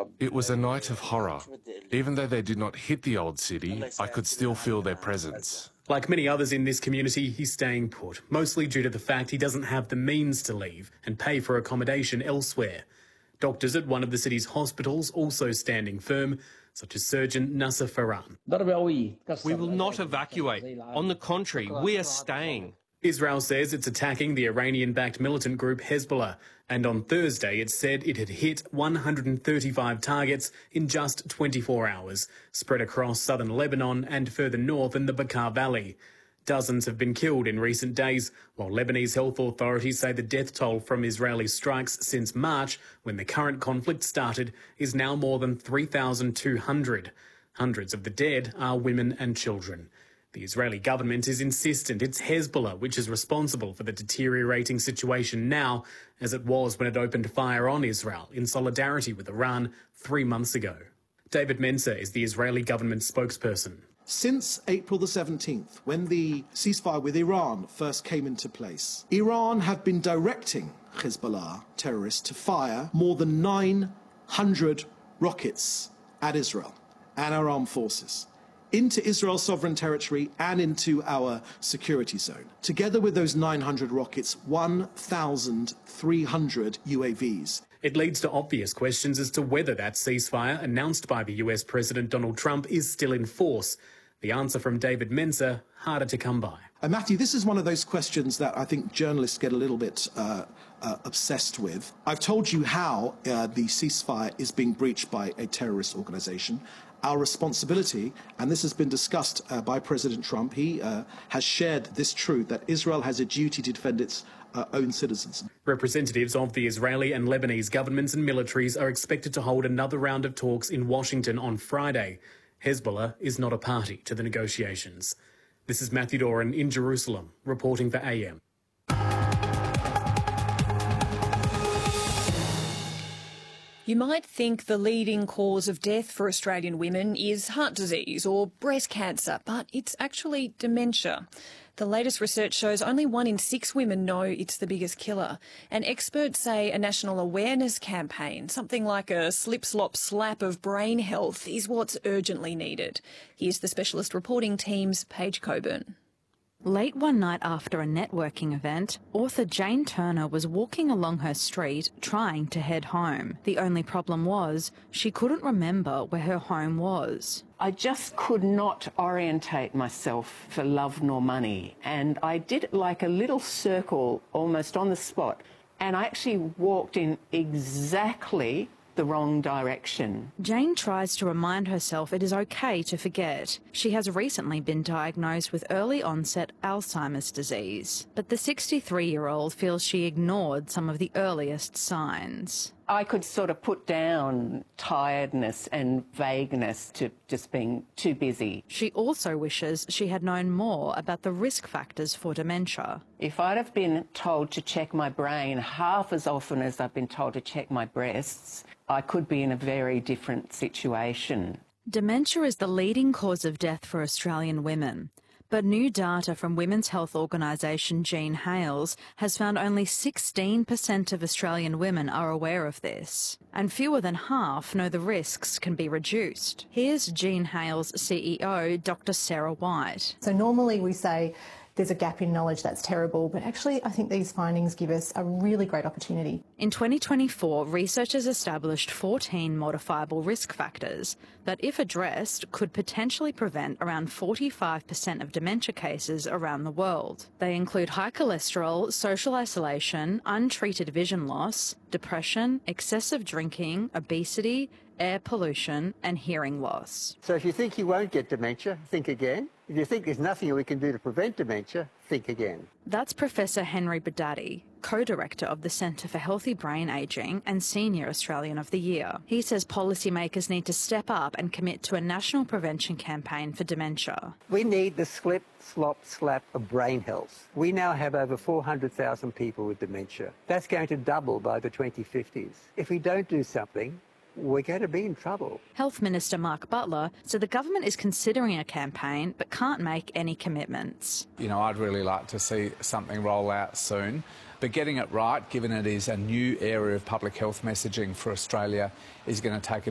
It was a night of horror. Even though they did not hit the old city, I could still feel their presence. Like many others in this community, he's staying put, mostly due to the fact he doesn't have the means to leave and pay for accommodation elsewhere. Doctors at one of the city's hospitals also standing firm, such as surgeon Nasser Farhan. We will not evacuate. On the contrary, we are staying. Israel says it's attacking the Iranian-backed militant group Hezbollah, and on Thursday it said it had hit 135 targets in just 24 hours, spread across southern Lebanon and further north in the Bekaa Valley. Dozens have been killed in recent days, while Lebanese health authorities say the death toll from Israeli strikes since March, when the current conflict started, is now more than 3,200. Hundreds of the dead are women and children. The Israeli government is insistent it's Hezbollah which is responsible for the deteriorating situation now, as it was when it opened fire on Israel in solidarity with Iran 3 months ago. David Mencer is the Israeli government spokesperson. Since April the 17th, when the ceasefire with Iran first came into place, Iran have been directing Hezbollah terrorists to fire more than 900 rockets at Israel and our armed forces, into Israel's sovereign territory and into our security zone. Together with those 900 rockets, 1,300 UAVs. It leads to obvious questions as to whether that ceasefire announced by the US President Donald Trump is still in force. The answer from David Mencer, harder to come by. Matthew, this is one of those questions that I think journalists get a little bit obsessed with. I've told you how the ceasefire is being breached by a terrorist organisation. Our responsibility, and this has been discussed by President Trump, he has shared this truth that Israel has a duty to defend its own citizens. Representatives of the Israeli and Lebanese governments and militaries are expected to hold another round of talks in Washington on Friday. Hezbollah is not a party to the negotiations. This is Matthew Doran in Jerusalem, reporting for AM. You might think the leading cause of death for Australian women is heart disease or breast cancer, but it's actually dementia. The latest research shows only 1 in 6 women know it's the biggest killer. And experts say a national awareness campaign, something like a slip-slop-slap of brain health, is what's urgently needed. Here's the specialist reporting team's Paige Coburn. Late one night after a networking event, author Jane Turner was walking along her street trying to head home. The only problem was she couldn't remember where her home was. I just could not orientate myself for love nor money, and I did like a little circle almost on the spot, and I actually walked in exactly the wrong direction. Jane tries to remind herself it is okay to forget. She has recently been diagnosed with early onset Alzheimer's disease, but the 63-year-old feels she ignored some of the earliest signs. I could sort of put down tiredness and vagueness to just being too busy. She also wishes she had known more about the risk factors for dementia. If I'd have been told to check my brain half as often as I've been told to check my breasts, I could be in a very different situation. Dementia is the leading cause of death for Australian women. But new data from women's health organisation Jean Hales has found only 16% of Australian women are aware of this, and fewer than half know the risks can be reduced. Here's Jean Hales' CEO, Dr. Sarah White. So normally we say there's a gap in knowledge, that's terrible, but actually I think these findings give us a really great opportunity. In 2024, researchers established 14 modifiable risk factors that, if addressed, could potentially prevent around 45% of dementia cases around the world. They include high cholesterol, social isolation, untreated vision loss, depression, excessive drinking, obesity, air pollution and hearing loss. So if you think you won't get dementia, think again. If you think there's nothing we can do to prevent dementia, think again. That's Professor Henry Badati, co-director of the Centre for Healthy Brain Ageing and Senior Australian of the Year. He says policymakers need to step up and commit to a national prevention campaign for dementia. We need the slip, slop, slap of brain health. We now have over 400,000 people with dementia. That's going to double by the 2050s. If we don't do something, we're going to be in trouble. Health Minister Mark Butler said the government is considering a campaign but can't make any commitments. You know, I'd really like to see something roll out soon, but getting it right, given it is a new area of public health messaging for Australia, is going to take a